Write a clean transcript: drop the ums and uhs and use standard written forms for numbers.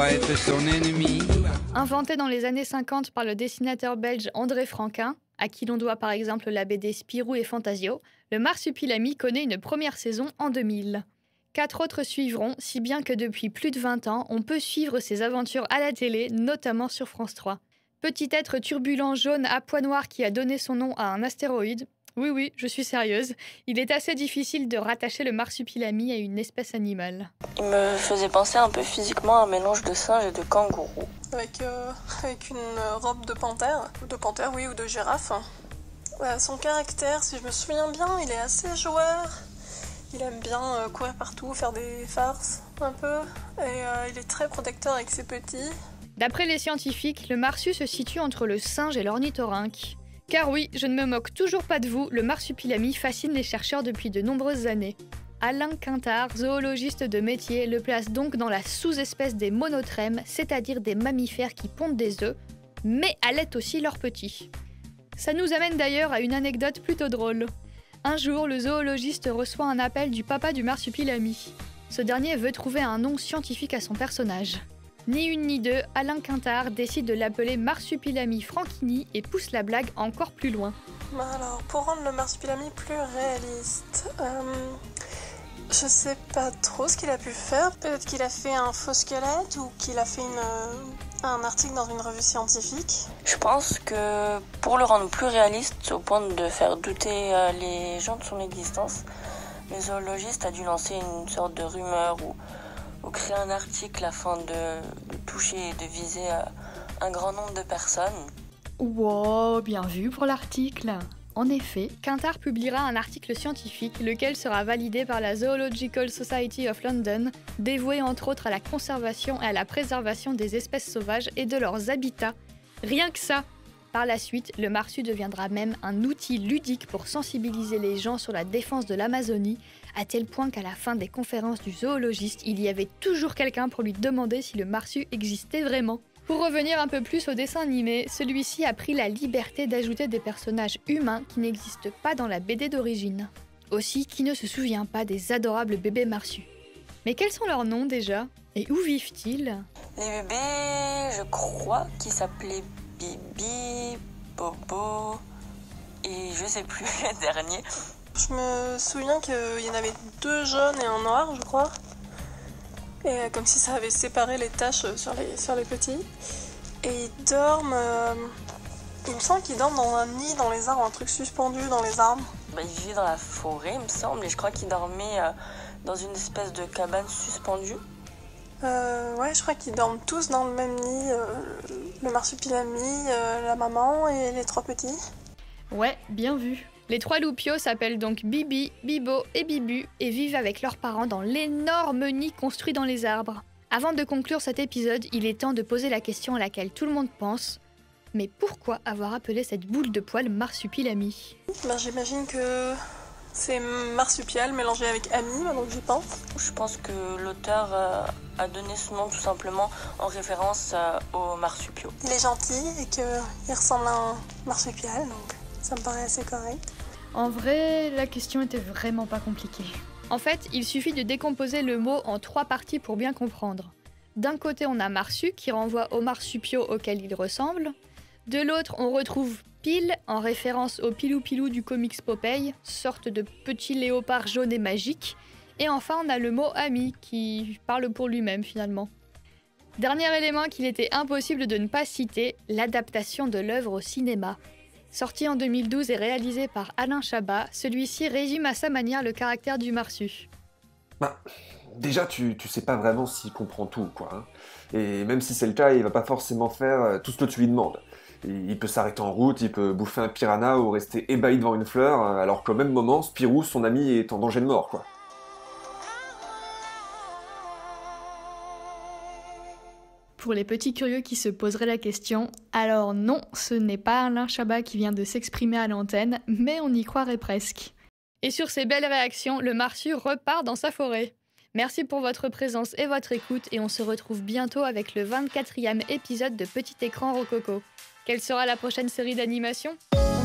Être son ennemi. Inventé dans les années 50 par le dessinateur belge André Franquin, à qui l'on doit par exemple la BD Spirou et Fantasio, le Marsupilami connaît une première saison en 2000. 4 autres suivront, si bien que depuis plus de 20 ans, on peut suivre ses aventures à la télé, notamment sur France 3. Petit être turbulent jaune à pois noirs qui a donné son nom à un astéroïde. Oui, je suis sérieuse. Il est assez difficile de rattacher le Marsupilami à une espèce animale. Il me faisait penser un peu physiquement à un mélange de singe et de kangourou. Avec une robe de panthère, ou de girafe. Son caractère, si je me souviens bien, il est assez joueur. Il aime bien courir partout, faire des farces un peu. Et il est très protecteur avec ses petits. D'après les scientifiques, le marsu se situe entre le singe et l'ornithorynque. Car oui, je ne me moque toujours pas de vous, le Marsupilami fascine les chercheurs depuis de nombreuses années. Alain Quintard, zoologiste de métier, le place donc dans la sous-espèce des monotrèmes, c'est-à-dire des mammifères qui pondent des œufs, mais allaitent aussi leurs petits. Ça nous amène d'ailleurs à une anecdote plutôt drôle. Un jour, le zoologiste reçoit un appel du papa du Marsupilami. Ce dernier veut trouver un nom scientifique à son personnage. Ni une ni deux, Alain Quintard décide de l'appeler Marsupilami Franchini et pousse la blague encore plus loin. Alors, pour rendre le Marsupilami plus réaliste, je sais pas trop ce qu'il a pu faire. Peut-être qu'il a fait un faux squelette ou qu'il a fait un article dans une revue scientifique. Je pense que pour le rendre plus réaliste, au point de faire douter les gens de son existence, le zoologiste a dû lancer une sorte de rumeur ou créer un article afin de toucher et de viser un grand nombre de personnes. Wow, bien vu pour l'article. En effet, Quintard publiera un article scientifique, lequel sera validé par la Zoological Society of London, dévoué entre autres à la conservation et à la préservation des espèces sauvages et de leurs habitats. Rien que ça! Par la suite, le marsu deviendra même un outil ludique pour sensibiliser les gens sur la défense de l'Amazonie, à tel point qu'à la fin des conférences du zoologiste, il y avait toujours quelqu'un pour lui demander si le marsu existait vraiment. Pour revenir un peu plus au dessin animé, celui-ci a pris la liberté d'ajouter des personnages humains qui n'existent pas dans la BD d'origine. Aussi, qui ne se souvient pas des adorables bébés marsus? Mais quels sont leurs noms déjà? Et où vivent-ils? Les bébés, je crois qu'ils s'appelaient Bibi, Bobo et je sais plus le dernier. Je me souviens qu'il y en avait 2 jaunes et un noir, je crois. Et comme si ça avait séparé les tâches sur les petits. Et ils dorment... il me semble qu'ils dorment dans un nid dans les arbres, un truc suspendu dans les arbres. Ils vivaient dans la forêt, il me semble, et je crois qu'ils dormaient dans une espèce de cabane suspendue. Ouais, je crois qu'ils dorment tous dans le même nid. Le Marsupilami, la maman et les 3 petits. Ouais, bien vu. Les 3 loupiaux s'appellent donc Bibi, Bibo et Bibu et vivent avec leurs parents dans l'énorme nid construit dans les arbres. Avant de conclure cet épisode, il est temps de poser la question à laquelle tout le monde pense. Mais pourquoi avoir appelé cette boule de poil Marsupilami? J'imagine que c'est marsupial mélangé avec ami, donc j'y pense. Je pense que l'auteur a donné ce nom tout simplement en référence aux marsupiaux. Il est gentil et qu'il ressemble à un marsupial, donc ça me paraît assez correct. En vrai, la question était vraiment pas compliquée. En fait, il suffit de décomposer le mot en 3 parties pour bien comprendre. D'un côté, on a marsu, qui renvoie aux marsupiaux auxquels il ressemble. De l'autre, on retrouve Pile, en référence au Pilou-Pilou du comics Popeye, sorte de petit léopard jaune et magique. Et enfin, on a le mot ami, qui parle pour lui-même finalement. Dernier élément qu'il était impossible de ne pas citer, l'adaptation de l'œuvre au cinéma. Sorti en 2012 et réalisé par Alain Chabat, celui-ci résume à sa manière le caractère du marsu. Déjà, tu sais pas vraiment s'il comprend tout, quoi. Hein. Et même si c'est le cas, il va pas forcément faire tout ce que tu lui demandes. Il peut s'arrêter en route, il peut bouffer un piranha ou rester ébahi devant une fleur, alors qu'au même moment, Spirou, son ami, est en danger de mort, quoi. Pour les petits curieux qui se poseraient la question, alors non, ce n'est pas Alain Chabat qui vient de s'exprimer à l'antenne, mais on y croirait presque. Et sur ces belles réactions, le marsu repart dans sa forêt. Merci pour votre présence et votre écoute, et on se retrouve bientôt avec le 24e épisode de Petit Écran Rococo. Quelle sera la prochaine série d'animation ?